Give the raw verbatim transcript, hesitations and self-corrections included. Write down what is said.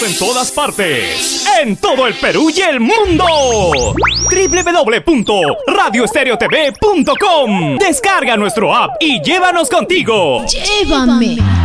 En todas partes, en todo el Perú y el mundo. doble u doble u doble u punto radio estéreo t v punto com. Descarga nuestro app y llévanos contigo. Llévame.